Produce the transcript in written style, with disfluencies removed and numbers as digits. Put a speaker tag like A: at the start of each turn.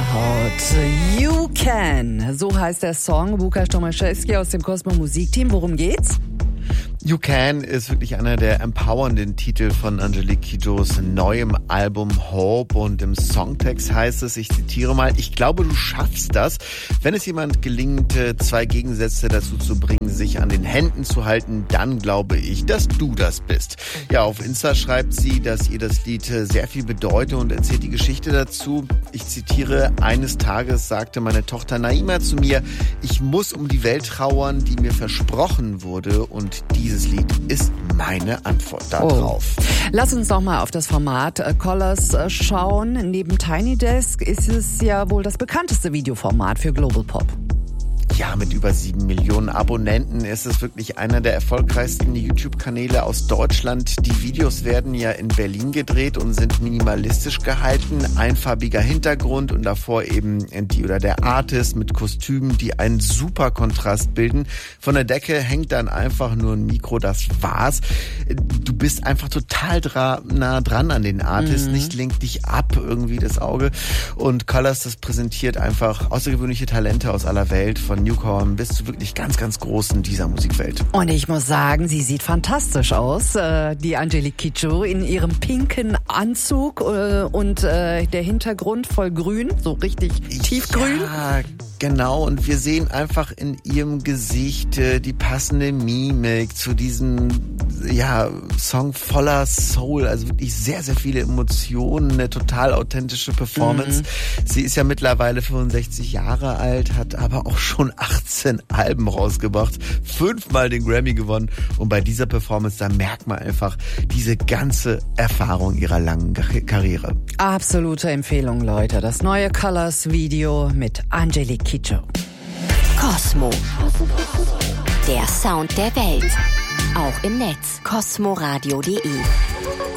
A: Gänsehaut. You Can, so heißt der Song. Łukasz Tomaszewski aus dem Cosmo Musikteam. Worum geht's?
B: You Can ist wirklich einer der empowernden Titel von Angelique Kidjos neuem Album Hope, und im Songtext heißt es, ich zitiere mal: Ich glaube, du schaffst das, wenn es jemand gelingt, zwei Gegensätze dazu zu bringen, sich an den Händen zu halten, dann glaube ich, dass du das bist. Ja, auf Insta schreibt sie, dass ihr das Lied sehr viel bedeutet und erzählt die Geschichte dazu. Ich zitiere: Eines Tages sagte meine Tochter Naima zu mir, ich muss um die Welt trauern, die mir versprochen wurde, und dieses Lied ist meine Antwort darauf.
A: Lass uns noch mal auf das Format Colors schauen. Neben Tiny Desk ist es ja wohl das bekannteste Videoformat für Global Pop.
B: Ja, mit über 7 Millionen Abonnenten ist es wirklich einer der erfolgreichsten YouTube-Kanäle aus Deutschland. Die Videos werden ja in Berlin gedreht und sind minimalistisch gehalten. Einfarbiger Hintergrund und davor eben die oder der Artist mit Kostümen, die einen super Kontrast bilden. Von der Decke hängt dann einfach nur ein Mikro, das war's. Du bist einfach total nah dran an den Artist, nicht lenkt dich ab irgendwie das Auge. Und Colors, das präsentiert einfach außergewöhnliche Talente aus aller Welt, von Newcomer bis zu wirklich ganz, ganz Großen dieser Musikwelt.
A: Und ich muss sagen, sie sieht fantastisch aus, die Angelique Kidjo in ihrem pinken Anzug und der Hintergrund voll grün, so richtig tiefgrün.
B: Ja, genau, und wir sehen einfach in ihrem Gesicht die passende Mimik zu diesem Song voller Soul, also wirklich sehr, sehr viele Emotionen, eine total authentische Performance. Sie ist ja mittlerweile 65 Jahre alt, hat aber auch schon 18 Alben rausgebracht, 5-mal den Grammy gewonnen, und bei dieser Performance, da merkt man einfach diese ganze Erfahrung ihrer langen Karriere.
A: Absolute Empfehlung, Leute. Das neue Colors-Video mit Angelique Kidjo.
C: Cosmo. Der Sound der Welt. Auch im Netz. cosmoradio.de